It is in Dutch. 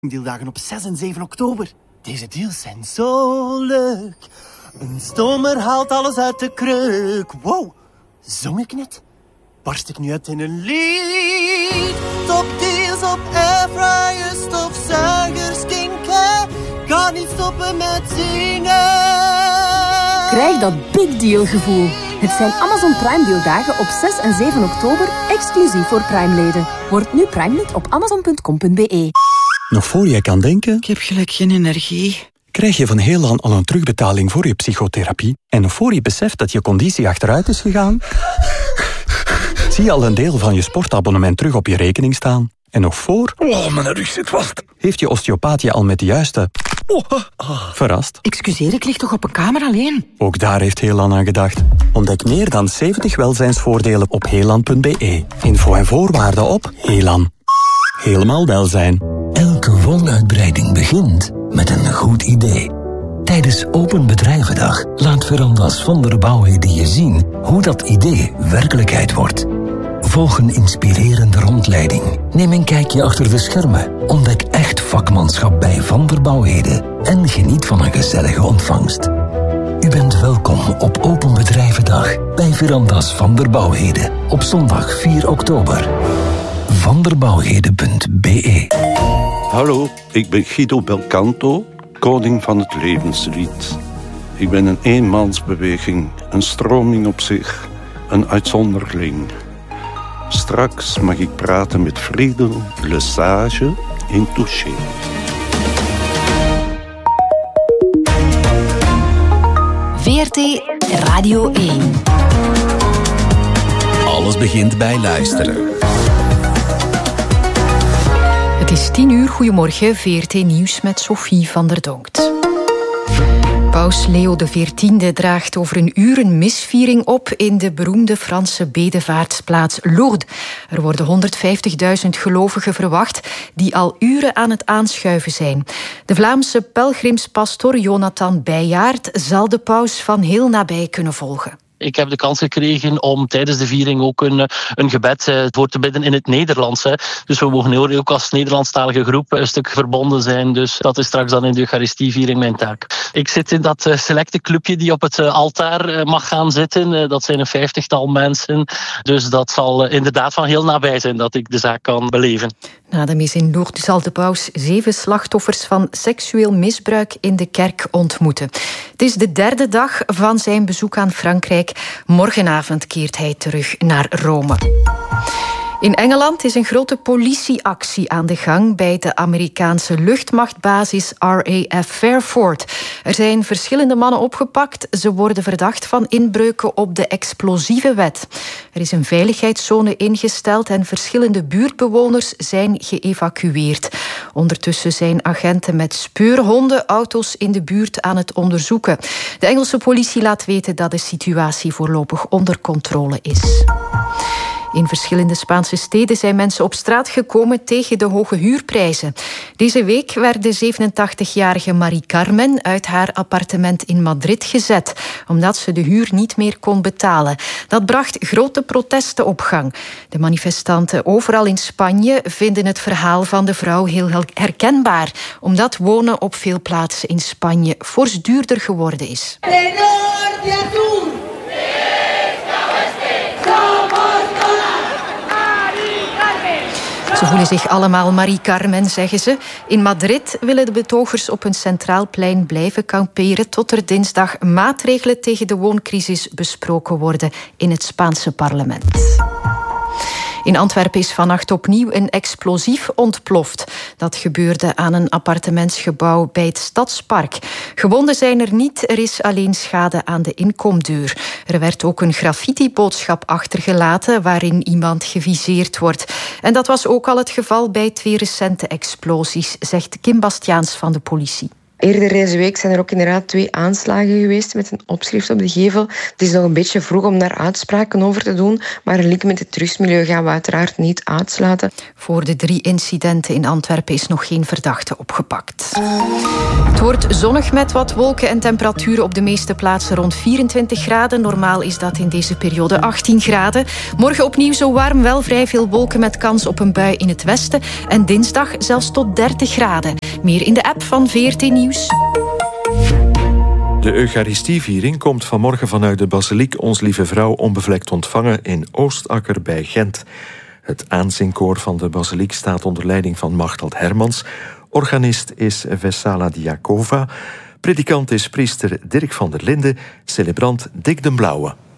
Deeldagen op 6 en 7 oktober. Deze deals zijn zo leuk. Een stomer haalt alles uit de kreuk. Wow, zong ik net? Barst ik nu uit in een lied? Top deals op airfryers, stofzuigers, skincare. Kan niet stoppen met zingen. Krijg dat big deal gevoel. Het zijn Amazon Prime deeldagen op 6 en 7 oktober, exclusief voor Prime-leden. Word nu Prime-lid op amazon.com.be. Nog voor je kan denken... Ik heb gelijk geen energie. Krijg je van Heelan al een terugbetaling voor je psychotherapie? En nog voor je beseft dat je conditie achteruit is gegaan? Zie je al een deel van je sportabonnement terug op je rekening staan? En nog voor... Oh, mijn rug zit vast. Heeft je osteopaat je al met de juiste... Verrast? Excuseer, ik lig toch op een kamer alleen? Ook daar heeft Heelan aan gedacht. Ontdek meer dan 70 welzijnsvoordelen op heelan.be. Info en voorwaarden op Heelan. Helemaal welzijn. Elke woonuitbreiding begint met een goed idee. Tijdens Open Bedrijvendag laat Verandas van der Bouwheden je zien hoe dat idee werkelijkheid wordt. Volg een inspirerende rondleiding. Neem een kijkje achter de schermen. Ontdek echt vakmanschap bij Van der Bouwheden. En geniet van een gezellige ontvangst. U bent welkom op Open Bedrijvendag bij Verandas van der Bouwheden. Op zondag 4 oktober. vanderbouwheden.be. Hallo, ik ben Guido Belcanto, koning van het levenslied. Ik ben een eenmansbeweging, een stroming op zich, een uitzonderling. Straks mag ik praten met Friedel, Le Sage in Touché. VRT Radio 1. Alles begint bij luisteren. Het is 10:00. Goedemorgen, VRT Nieuws met Sophie van der Donkt. Paus Leo XIV draagt over een uur een misviering op in de beroemde Franse bedevaartsplaats Lourdes. Er worden 150.000 gelovigen verwacht die al uren aan het aanschuiven zijn. De Vlaamse pelgrimspastor Jonathan Bijjaard zal de paus van heel nabij kunnen volgen. Ik heb de kans gekregen om tijdens de viering ook een gebed voor te bidden in het Nederlands. Dus we mogen ook als Nederlandstalige groep een stuk verbonden zijn. Dus dat is straks dan in de Eucharistieviering mijn taak. Ik zit in dat selecte clubje die op het altaar mag gaan zitten. Dat zijn een 50-tal mensen. Dus dat zal inderdaad van heel nabij zijn dat ik de zaak kan beleven. Na de mis in Lourdes zal de paus 7 slachtoffers van seksueel misbruik in de kerk ontmoeten. Het is de derde dag van zijn bezoek aan Frankrijk. Morgenavond keert hij terug naar Rome. In Engeland is een grote politieactie aan de gang bij de Amerikaanse luchtmachtbasis RAF Fairford. Er zijn verschillende mannen opgepakt. Ze worden verdacht van inbreuken op de explosieve wet. Er is een veiligheidszone ingesteld en verschillende buurtbewoners zijn geëvacueerd. Ondertussen zijn agenten met speurhonden auto's in de buurt aan het onderzoeken. De Engelse politie laat weten dat de situatie voorlopig onder controle is. In verschillende Spaanse steden zijn mensen op straat gekomen tegen de hoge huurprijzen. Deze week werd de 87-jarige Marie Carmen uit haar appartement in Madrid gezet, omdat ze de huur niet meer kon betalen. Dat bracht grote protesten op gang. De manifestanten overal in Spanje vinden het verhaal van de vrouw heel herkenbaar, omdat wonen op veel plaatsen in Spanje fors duurder geworden is. Ze voelen zich allemaal Marie Carmen, zeggen ze. In Madrid willen de betogers op een centraal plein blijven kamperen tot er dinsdag maatregelen tegen de wooncrisis besproken worden in het Spaanse parlement. In Antwerpen is vannacht opnieuw een explosief ontploft. Dat gebeurde aan een appartementsgebouw bij het Stadspark. Gewonden zijn er niet, er is alleen schade aan de inkomdeur. Er werd ook een graffiti-boodschap achtergelaten waarin iemand geviseerd wordt. En dat was ook al het geval bij 2 recente explosies, zegt Kim Bastiaans van de politie. Eerder deze week zijn er ook inderdaad 2 aanslagen geweest met een opschrift op de gevel. Het is nog een beetje vroeg om daar uitspraken over te doen, maar een link met het drugsmilieu gaan we uiteraard niet uitsluiten. Voor de 3 incidenten in Antwerpen is nog geen verdachte opgepakt. Het wordt zonnig met wat wolken en temperaturen op de meeste plaatsen rond 24 graden. Normaal is dat in deze periode 18 graden. Morgen opnieuw zo warm, wel vrij veel wolken met kans op een bui in het westen. En dinsdag zelfs tot 30 graden. Meer in de app van VRT Nieuws. De Eucharistieviering komt vanmorgen vanuit de basiliek Ons Lieve Vrouw onbevlekt ontvangen in Oostakker bij Gent. Het aanzingkoor van de basiliek staat onder leiding van Machteld Hermans. Organist is Vesala Diakova. Predikant is priester Dirk van der Linden. Celebrant Dick den Blauwe.